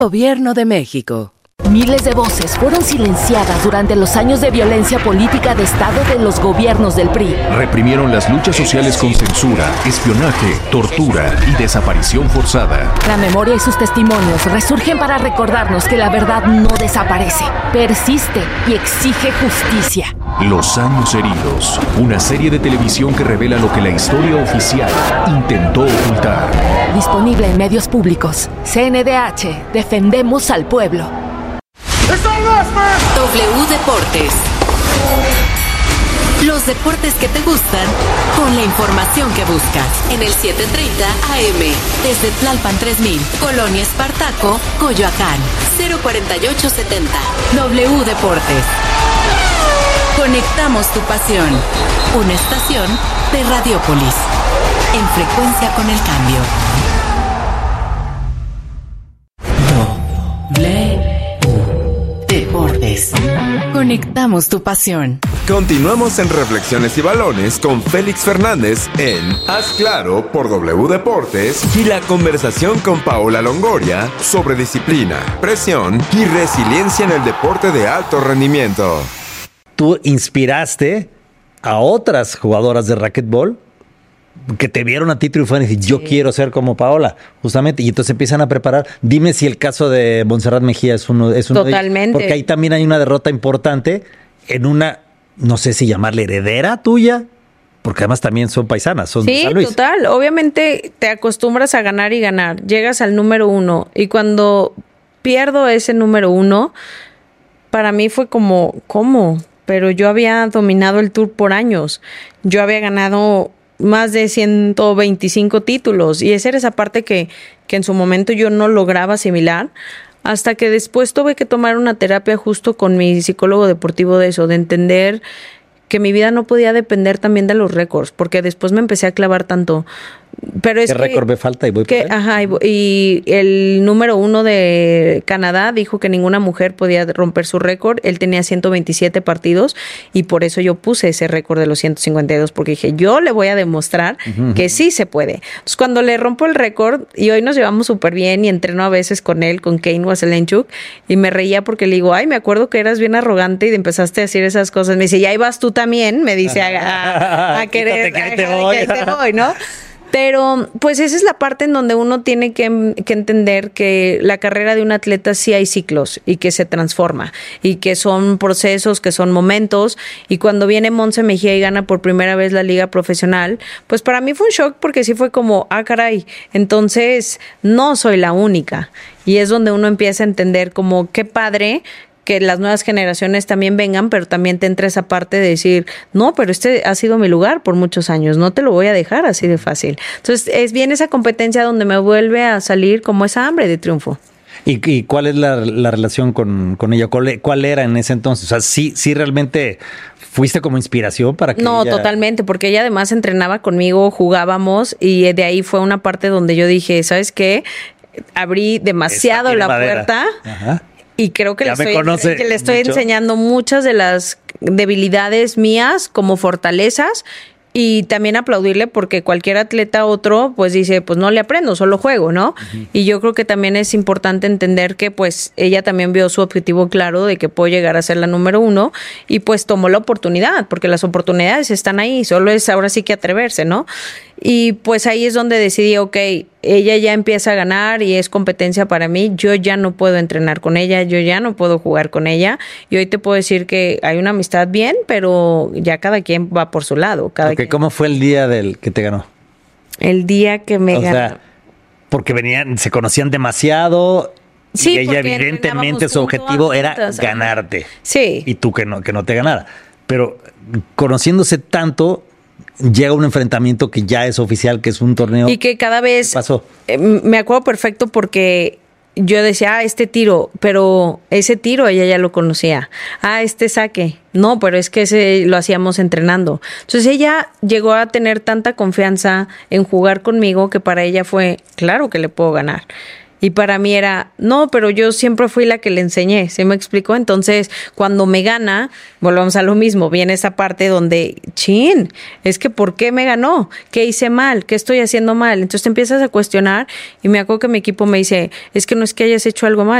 Gobierno de México. Miles de voces fueron silenciadas durante los años de violencia política de Estado de los gobiernos del PRI. Reprimieron las luchas sociales con censura, espionaje, tortura y desaparición forzada. La memoria y sus testimonios resurgen para recordarnos que la verdad no desaparece, persiste y exige justicia. Los años heridos, una serie de televisión que revela lo que la historia oficial intentó ocultar. Disponible en medios públicos. CNDH, defendemos al pueblo. W Deportes. Los deportes que te gustan con la información que buscas. En el 7:30 AM. Desde Tlalpan 3000, Colonia Espartaco, Coyoacán. 04870. W Deportes. Conectamos tu pasión. Una estación de Radiopolis. En frecuencia con el cambio. Deportes. Conectamos tu pasión. Continuamos en Reflexiones y Balones con Félix Fernández en Haz Claro por W Deportes y la conversación con Paola Longoria sobre disciplina, presión y resiliencia en el deporte de alto rendimiento. Tú inspiraste a otras jugadoras de racquetball que te vieron a ti triunfar y decir, yo quiero ser como Paola, justamente, y entonces empiezan a preparar. Dime si el caso de Montserrat Mejía es uno Totalmente. Porque ahí también hay una derrota importante en una, no sé si llamarle heredera tuya, porque además también son paisanas, son de San Luis. Sí, total. Obviamente te acostumbras a ganar y ganar. Llegas al número 1 y cuando pierdo ese número 1, para mí fue como, ¿cómo? Pero yo había dominado el Tour por años. Yo había ganado más de 125 títulos y esa era esa parte que en su momento yo no lograba asimilar, hasta que después tuve que tomar una terapia justo con mi psicólogo deportivo de eso, de entender que mi vida no podía depender también de los récords, porque después me empecé a clavar tanto. Pero es ¿qué récord me falta? Y voy por él. Ajá, y el número 1 de Canadá dijo que ninguna mujer podía romper su récord. Él tenía 127 partidos y por eso yo puse ese récord de los 152, porque dije, yo le voy a demostrar que sí se puede. Entonces, cuando le rompo el récord, y hoy nos llevamos súper bien y entreno a veces con él, con Kane Waselenchuk, y me reía porque le digo, ay, me acuerdo que eras bien arrogante y empezaste a decir esas cosas. Me dice, y ahí vas tú también, me dice, a querer, que te voy, ¿no? Pero pues esa es la parte en donde uno tiene que entender que la carrera de un atleta sí hay ciclos y que se transforma y que son procesos, que son momentos. Y cuando viene Montse Mejía y gana por primera vez la liga profesional, pues para mí fue un shock porque sí fue como, caray, entonces no soy la única. Y es donde uno empieza a entender como qué padre que las nuevas generaciones también vengan, pero también te entra esa parte de decir, no, pero este ha sido mi lugar por muchos años, no te lo voy a dejar así de fácil. Entonces es bien esa competencia donde me vuelve a salir como esa hambre de triunfo. ¿Y cuál es la relación con ella? ¿Cuál era en ese entonces? O sea, sí realmente fuiste como inspiración para que No, ella... totalmente, porque ella además entrenaba conmigo, jugábamos, y de ahí fue una parte donde yo dije, ¿sabes qué? Abrí demasiado la puerta. Ajá. Y creo que le estoy enseñando muchas de las debilidades mías como fortalezas, y también aplaudirle porque cualquier atleta otro pues dice, pues no le aprendo, solo juego, ¿no? Uh-huh. Y yo creo que también es importante entender que pues ella también vio su objetivo claro de que puedo llegar a ser la número 1 y pues tomó la oportunidad, porque las oportunidades están ahí, solo es ahora sí que atreverse, ¿no? Y pues ahí es donde decidí, ok, ella ya empieza a ganar y es competencia para mí, yo ya no puedo entrenar con ella, yo ya no puedo jugar con ella, y hoy te puedo decir que hay una amistad bien, pero ya cada quien va por su lado. ¿Cómo fue el día del que te ganó? El día que me ganó. Sea, porque se conocían demasiado. Sí, y ella evidentemente su objetivo era ganarte. Sí. Y tú que no te ganara. Pero conociéndose tanto, llega un enfrentamiento que ya es oficial, que es un torneo. Y que cada vez pasó. Me acuerdo perfecto porque yo decía, este tiro, pero ese tiro ella ya lo conocía. Este saque. No, pero es que ese lo hacíamos entrenando. Entonces ella llegó a tener tanta confianza en jugar conmigo que para ella fue, claro que le puedo ganar. Y para mí era, no, pero yo siempre fui la que le enseñé, ¿sí me explicó? Entonces, cuando me gana, volvamos a lo mismo, viene esa parte donde, chin, es que ¿por qué me ganó? ¿Qué hice mal? ¿Qué estoy haciendo mal? Entonces te empiezas a cuestionar y me acuerdo que mi equipo me dice, es que no es que hayas hecho algo mal,